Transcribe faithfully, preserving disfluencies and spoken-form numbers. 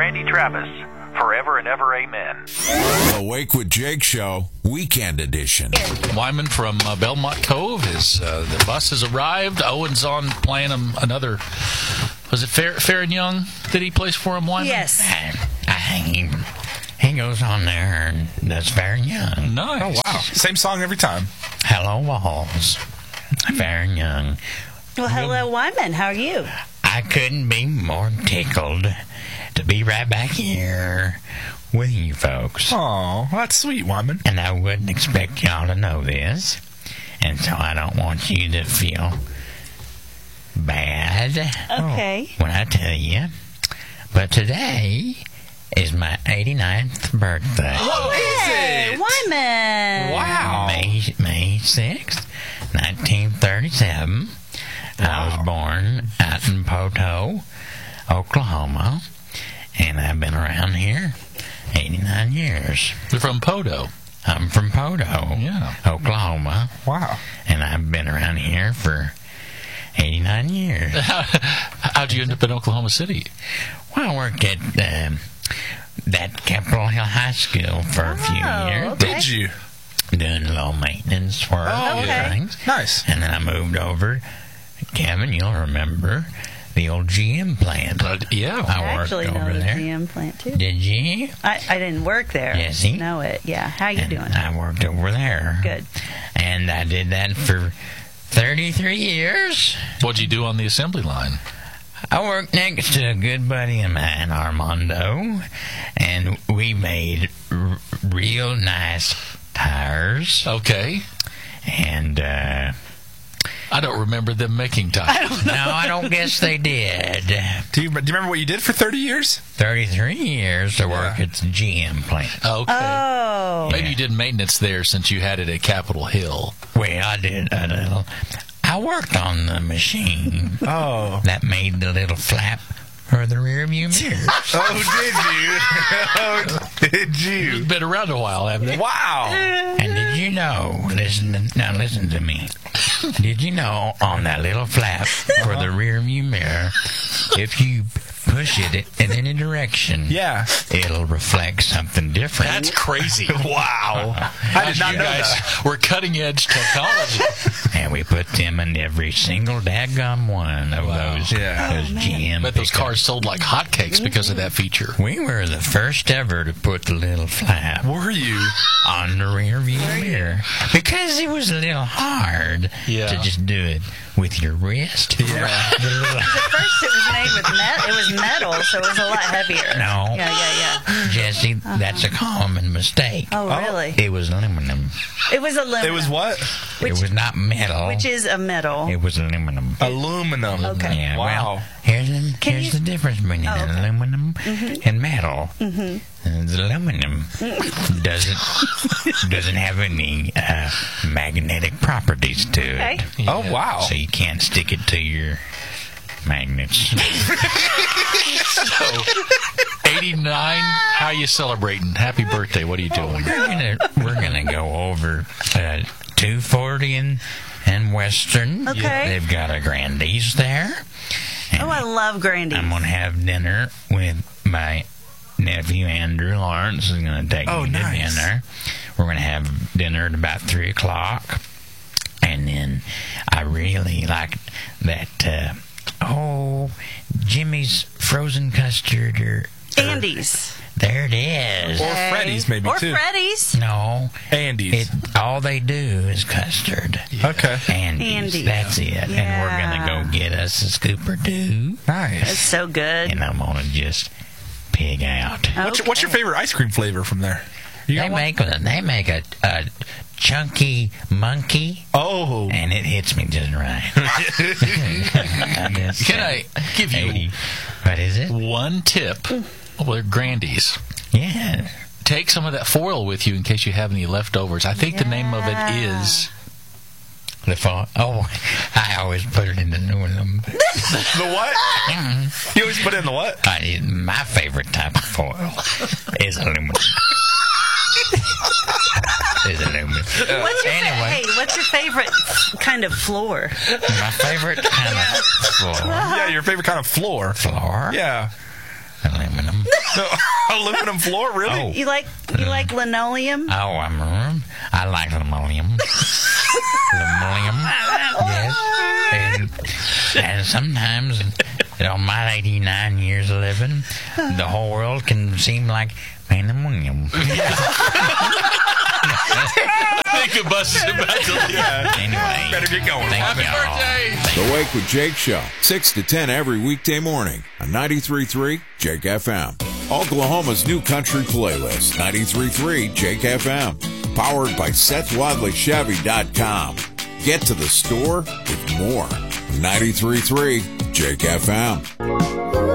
Randy Travis. Forever and ever, amen. The Wake with Jake Show, Weekend Edition. Wyman from uh, Belmont Cove. His, uh, the bus has arrived. Owen's on playing him another... Was it Fair, Fair and Young that he plays for him, Wyman? Yes. I, I hang him. He goes on there and does Fair and Young. Nice. Oh, wow. Same song every time. Hello, Walls. Fair and Young. Well, hello, Wyman. How are you? I couldn't be more tickled to be right back here with you folks. Oh, that's sweet, Wyman. And I wouldn't expect y'all to know this, and so I don't want you to feel bad Okay. when I tell you. But today is my eighty-ninth birthday. What is Hey, it? Wyman. Wow. May, May sixth, nineteen thirty-seven. I was born out in Poto, Oklahoma, and I've been around here eighty-nine years. You're from Poto. I'm from Poto, Yeah. Oklahoma, Wow. and I've been around here for eighty-nine years. How'd you end up in Oklahoma City? Well, I worked at um, that Capitol Hill High School for a few Oh, years, okay. Did you? doing a little maintenance work Oh, and okay. things. Nice. And then I moved over. Kevin, you'll remember the old G M plant. Uh, yeah. I I worked actually know over the there. G M plant, too. Did you? I, I didn't work there. Jesse? Know it. Yeah. How you And doing? I worked over there. Good. And I did that for thirty-three years. What'd you do on the assembly line? I worked next to a good buddy of mine, Armando, and we made r- real nice tires. Okay. And, uh, I don't remember them making tires. no, I don't guess they did. Do you, do you remember what you did for thirty years? thirty-three years to work Yeah. at the G M plant. Okay. Oh. Maybe you did maintenance there since you had it at Capitol Hill. Well, I did a little. I worked on the machine Oh. that made the little flap for the rear view mirror. Oh, did you? Oh, did you? Been around a while, haven't they? Wow. And did you know, listen to, now listen to me, did you know on that little flap for the rear view mirror, if you push it in any direction, Yeah. it'll reflect something different? That's crazy. Wow. I did not you know guys that. were cutting edge technology. And we put them in every single daggum one of Wow. those, Yeah. those G M Bet those pickups. cars sold like hotcakes because of that feature. We were the first ever to put the little flap Were you? on the rear view mirror because it was a little hard Yeah. to just do it with your wrist. Yeah. The little- At first, it was made with metal. It was metal, so it was a lot heavier. No. Yeah, yeah, yeah. Jesse, that's a common mistake. Oh, really? It was aluminum. It was aluminum. It was what? Which- it was not metal. Which is a metal. it was aluminum. Aluminum. Okay. Yeah, Wow. well, here's the, Can here's you- the difference between Oh, okay. aluminum and metal. Mm-hmm. The aluminum doesn't doesn't have any uh, magnetic properties to it. Okay. Oh, wow. So you can't stick it to your magnets. eighty-nine, how you celebrating? Happy birthday. What are you doing? we're gonna we're gonna go over uh, two forty and and Western. Okay. They've got a Grandy's there. And Oh, I love Grandy's. I'm gonna have dinner with my nephew Andrew Lawrence is gonna take Oh, me to nice. dinner. We're gonna have dinner at about three o'clock, and then I really like that. Uh, oh, Jimmy's frozen custard or. Andy's. There it is. Or Freddy's, maybe, or too. Freddy's. No, Andy's. it all they do is custard. Okay. Andy's, Andy's. that's it. And we're gonna go get us a scoop or two, It's Nice. so good. and I'm gonna just pig out. What's, your, what's your favorite ice cream flavor from there? You They got one? make a, they make a, a chunky monkey, Oh. and it hits me just right. Can I give you eighty? What is it? one tip? Well, they're Grandy's. Yeah. Take some of that foil with you in case you have any leftovers. I think the name of it is... The fall. Oh, I always put it in the aluminum. The what? You always put in the what? I, my favorite type of foil is aluminum. is aluminum. What's your, Anyway. Hey, what's your favorite kind of floor? My favorite kind of floor. Yeah, your favorite kind of floor. Floor? Yeah. Aluminum. Aluminum floor, really? Oh. You like you like linoleum? Oh, I'm, um, I like linoleum. Linoleum. Yes. And, and sometimes, on my eighty-nine years of living, the whole world can seem like linoleum. I think the bus is about to leave. Anyway. Better get going. Thank Happy y'all. birthday. The Wake with Jake Show, six to ten every weekday morning on ninety-three point three Jake F M. Oklahoma's new country playlist, ninety-three point three Jake F M. Powered by Seth Wadley Chevy dot com. Get to the store with more. ninety-three point three Jake F M.